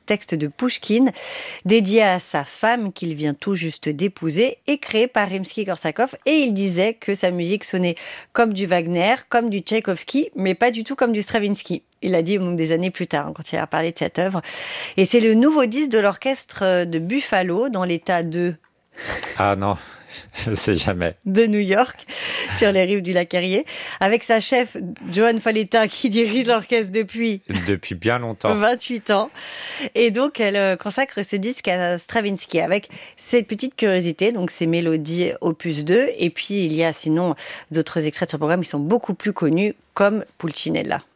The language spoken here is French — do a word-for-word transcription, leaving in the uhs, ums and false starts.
texte de Pouchkine, dédié à sa femme qu'il vient tout juste d'épouser et créé par Rimsky-Korsakov. Et il disait que sa musique sonnait comme du Wagner, comme du Tchaïkovski, mais pas du tout comme du Stravinsky. Il l'a dit des années plus tard, quand il a parlé de cette œuvre. Et c'est le nouveau disque de l'orchestre de Buffalo, dans l'état de... Ah non, je ne sais jamais. De New York, sur les rives du lac Erie, avec sa chef, Joan Falletta, qui dirige l'orchestre depuis... Depuis bien longtemps. vingt-huit ans. Et donc, elle consacre ce disque à Stravinsky, avec cette petite curiosité, donc ces mélodies opus deux. Et puis, il y a sinon d'autres extraits de ce programme qui sont beaucoup plus connus, comme Pulcinella.